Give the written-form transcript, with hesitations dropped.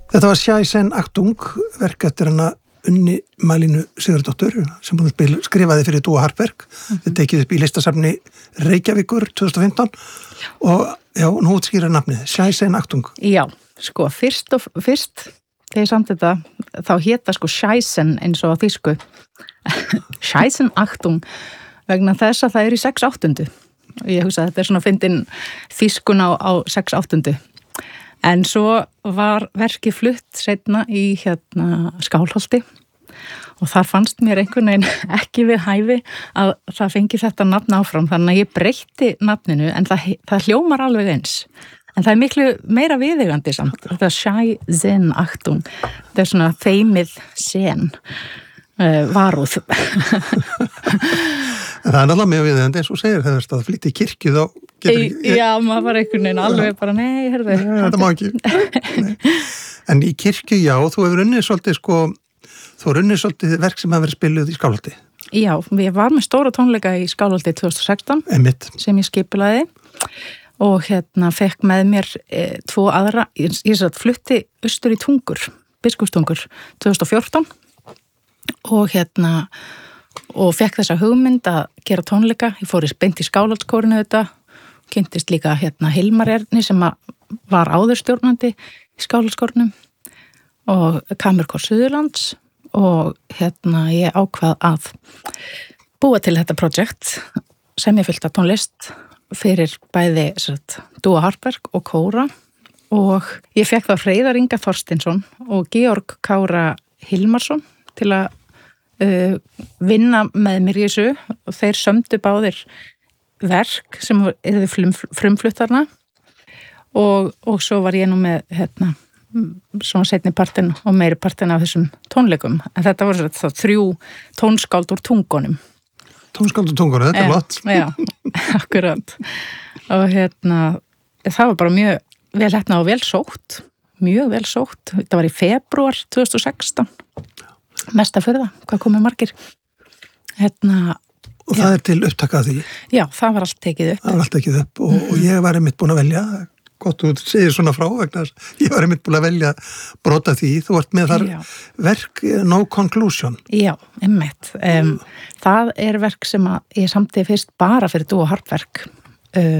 Þetta var Scheissen Achtung, verk eftir hana Unni Malínu Sigurdóttur sem hún skrifaði fyrir Dúa Hartberg. Þetta tekið upp í listasafni Reykjavíkur 2015 og já, nú útskýra nafnið, Scheissen Achtung. Já, sko, fyrst þegar ég samt þetta, þá héta sko Scheissen eins og á þýsku. Scheissen Achtung, vegna þess að það í 6/8. Ég hugsa að þetta svona fyndin þýskun á 6/8. En svo var verkið flutt seinna í Skálholti og þar fannst mér einhvern veginn ekki við hæfi að það fengi þetta nafn áfram, þannig að ég breytti nafninu en það hljómar alveg eins. En það miklu meira viðeigandi samt, þetta Scheissen Achtung, þetta svona feimið sen, varúð. En það náttúrulega mjög viðeigandi eins og segir það flytti í kirkju þá Já, maður var einhvern veginn alveg bara, nei, herðu. Þetta má ekki. En í kirkju, já, þú hefur unnið svolítið verk sem hafa verið spiluð í Skálholti. Já, ég var með stóra tónleika í Skálholti 2016 sem ég skipulaði og fekk með mér 2 aðra, ég flutti austur í Tungur, Biskupstungur 2014 og og fekk þessa hugmynd að gera tónleika. Ég fór beint í Skálholtskórinu þetta, kynntist líka Hilmar Erni sem var áðurstjórnandi í Skálholtskórnum og Kammerkór Suðurlands og ég ákvað að búa til þetta projekt sem ég fylgta tónlist fyrir bæði Dúa Hartberg og kóra og ég fekk þá Hreiðar Inga Þorstinsson og Georg Kára Hilmarsson til að vinna með mér í þessu og þeir sömdu báðir verk sem eru frumfluttarna og svo var ég nú með svona seinni partinn og meiri partinn af þessum tónleikum en þetta voru þá 3 tónskáld úr tungunum. Tónskáld úr tungunum, þetta er flott. Já, akkurat. Og það var bara mjög vel og vel sótt, mjög vel sótt. Þetta var í febrúar 2016. Mesta fyrir það, hvað komið margir. Og það er til upptakað því? Já, það var allt tekið upp. Það var allt tekið upp og ég var einmitt búin að velja, gott þú segir svona frá vegna þess, ég var einmitt búin að velja brota því, þú vart með þar verk No Conclusion. Já, einmitt. Það er verk sem ég samti fyrst bara fyrir Dúa Hartberg